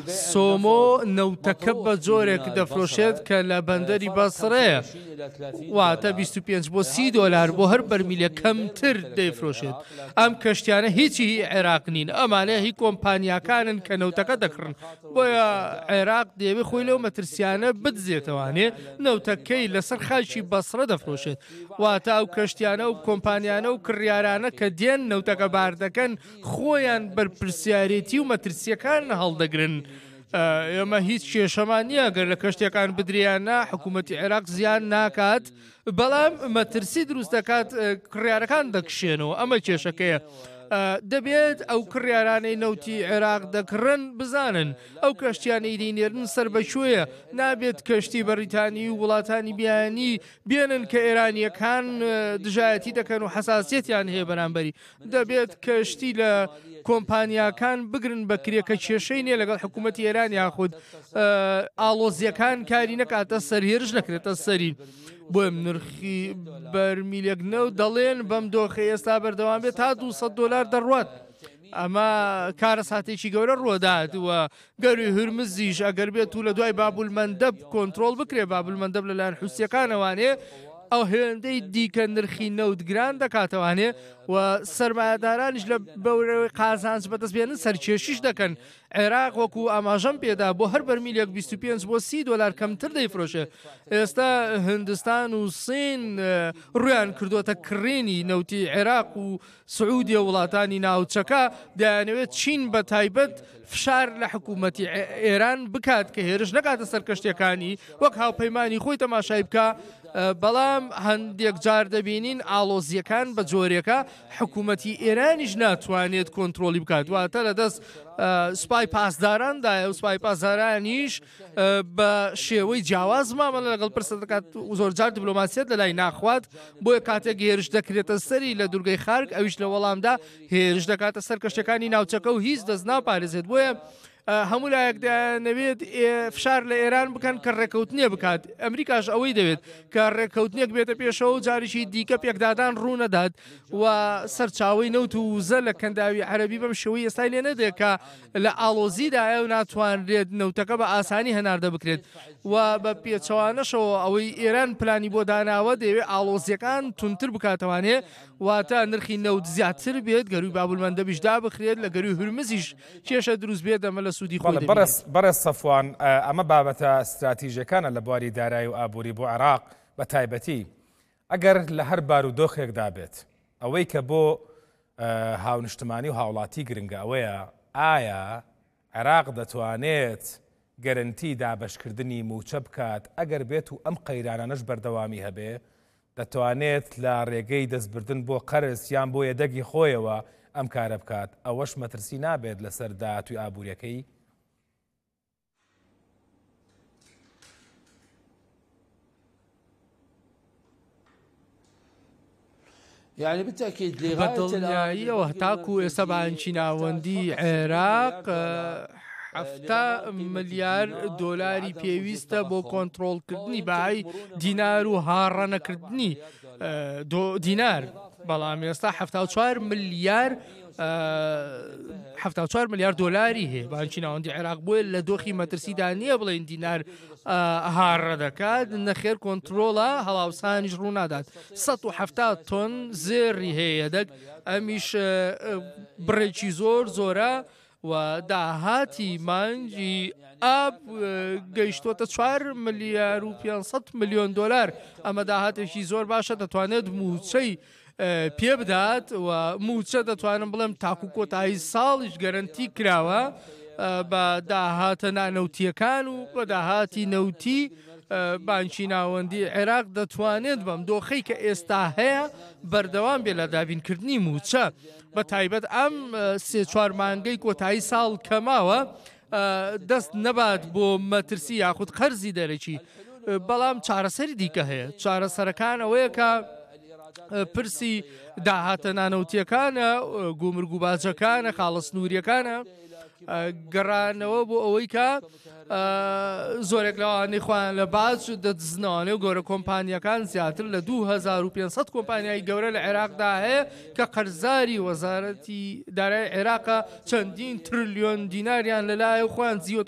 سۆمۆ نەوتەکە بە جۆرێک دەفرۆشێت کە لە بەندەری بەسڕەیە، واتە 25 بۆ 30 دلار بۆ هەر بەرمیلە کەمتر دەیفرۆشێت. ئەم کەشتیانە هیچی عێراق نین، ئەمانە هی کۆمپانیاکانن کە نەوتەکە دەکڕن، بۆیە عێراق دەیەوێت خۆی لەو مەترسیانە بدزێتەوانێ نەوتەکەی لەسەر خاچی بەسڕە دەفرۆشێت. واتە ئەو کەشتیانە و کۆمپانیانە و کڕیارانە کە دێن نەوتەکە باردەکەن خۆیان بەرپرسیارەتی و مەترسیەکان هەڵدەگرن. ئێمە هیچ کێشەمان نییە گەر لە کەشتەکان بدریانە حکوومەتی عێراق زیان ناکات، بەڵام مەترسی دروست دەکات کڕیارەکان دەکشێنەوە. ئەمە کێشەکەیە. دەبێت ئەو کڕیارانەی نەوتی عێراق دەکڕن بزانن ئەو کەشتیانەی دەینێرن سەر بەشوەیە، نابێت کەشتی بەریتانی و وڵاتانی بیانی بێنن کە ئێرانیەکان دژایەتی دەکەن و حساسیەتیان هەیە بەرامبەری. دەبێت کەشتی لە کۆمپانیاکان بگرن بە کرێکە کێشەی نیە لەگەڵ حکوومەتی ئێران یاخود ئاڵۆزیەکان کاری نەکاتە سەر هێرش نەکرێتە سەری. بۆ نرخی بەرمیلێک نەو دەڵێن بەم دۆخی ئێستا بەردەوام بێت تا 200 دلار دەڕوات. ئەمە کارە ساتێکی گەورە ڕۆدات وە گەروی هورمزیش ئەگەر بێت و لە دوای بابولمەندەب کۆنتترۆل بکرێ بابولمەندەب لەلایەن حوسیەکانەوانێ ئەو هێندەی دیکە نرخی نەوتگران دەکاتەوانێ و سەرمایهدارانیش لە بەورەوەی قازانج بەدەستبێنن سەرکێشیش دەکەن. عێراق وەکو ئاماژەم پێدا بۆ هەر بەرمیلێک 25 بۆ 30 دلار کەمتر دەیفرۆشێ. ئێستا هندستان و سین ڕویان کردوتە کڕێنی نەوتی عێراق و سعودی وڵاتانی ناوچەکە دەیانەوێت چین بە تایبەت فشار لە حکوومەتی ئێران بکات کە هێرش نەکاتە سەر کەشتەکانی وەک هاوپەیمانی خۆی تەماشای بکە. بەڵام هەندێک جار دەبینین ئاڵۆزیەکان بە جۆرێکە حکوومەتی ئێرانیش ناتوانێت کۆنتترۆلی بکات، واتە لە دەست سوپای پاسداراندا و سوپای پاسدارانیش بە شێوەی جیاواز مامەڵە لەگەڵ پرسە دەکات و زۆرجار دیبلۆماسیەت لە لای ناخوات، بۆیە کاتێک هێرش دەکرێتە سەری لە دوورگەی خارگ ئەویش لە وەڵامدا هێرش دەکاتە سەر کەشتەکانی ناوچەکە و هیچ دەست ناپارێزێت. بۆیە هەموو لایەکدا نەوێت فشار لە ئێران بکەن کە ڕێکەوتنیە بکات. ئەمریکاش ئەوەی دەوێت کە ڕێکەوتنیەک بێتە پێشەوە و جاریشی دیکە پێکدادان ڕوونەدات و سەرچاوی نەوت و وزە لە کەنداوی عەرەبی بەم شێوەی ئێستا لێ نەدێت کە لە ئاڵۆزیدایە و ناتوانرێت نەوتەکە بە ئاسانی هەناردە بکرێت و بە پێچەوانەشەوە ئەوەی ئێران پلانی بۆ داناوە دەوێت ئاڵۆزیەکان تونتر بکاتەوانێ واتە نرخی نەوت زیاتر بێت گەروی بابولمەندەبیشدا بخرێت لە گەروی هورمزیش کێشە دروست بێت دەمە لە سوودی خۆی. بەڕێز سەفوان ئەمە بابەتە استراتیژیەکانە لە بواری دارایی و ئابووری بۆ عێراق بە تایبەتی ئەگەر لە هەر بارودۆخێکدا بێت ئەوەی کە بۆ هاونیشتمانی و هاوڵاتی گرنگە ئەوەیە ئایا عێراق دەتوانێت گەرنتی دابەشکردنی موچە بکات ئەگەر بێت و ئەم قەیرانانەش بەردەوامی هەبێ دەتوانێت لە ڕێگەی دەستبردن بۆ قەرز یان بۆ یەدەگی خۆیەوە ئەم کارە بکات ئەوەش مەترسی نابێت لەسەر داهاتووی ئابووریەکەی؟ يعني بالتأكيد بەدڵنیاییەوە هەتاکو ئێستا بانکی ناوەندی عێراق 7 ملیار دۆلاری پێویستە بۆ کۆنتترۆلکردنی باهای دینار و هاڕەنەکردنی دینار، بەڵام ئێستا 74 ملیار دۆلاری هەیە بانکی ناوەندی عێراق بۆیە لە دۆخی مەترسیدا نییە بڵێن دینار هاڕە دەکات نەخێر کۆنتترۆڵە هەڵاوسانیش ڕوو نادات. 170 تۆن زێڕی هەیە دەک ئەمیش بڕێکی زۆرە و داهاتی مانجی ئاب گەیشتۆتە 4 ملیار و 500 میلیۆن دلار. ئەمە داهاتێکی زۆر باشە دەتوانێت موچەی پێ بدات و موچە دەتوانم بڵێم تاکو کۆتایی ساڵیش گەرنتی کراوە بە داهاتە نانەوتیەکان و بە داهاتی نەوتی بانکی ناوەندی عێراق دەتوانێت بەم دۆخەی کە ئێستا هەیە بەردەوام بێ لە دابینکردنی موچە بە تایبەت ئەم 3-4 مانگەی کۆتایی ساڵ کەماوە دەست نەبات بۆ مەترسی یاخود قەرزی دەرەکی. بەڵام چارەسەری دیکە هەیە. چارەسەرەکان ئەوەیە کە پرسی داهاتە نانەوتیەکانە، گومرگ و باجەکانە، خاڵە سنووریەکانە گەڕانەوە بۆ ئەوەی کە زۆرێک لەوانەی خۆیان لە باج دەدزنەوانێ و گەورە کۆمپانیەکان زیاتر لە 2500 کۆمپانیای گەورە لە عێراقدا هەیە کە قەرزاری وەزارەتی دارایی عێراقە چەندین تریلیۆن دیناریان لەلایە خۆیان زیوە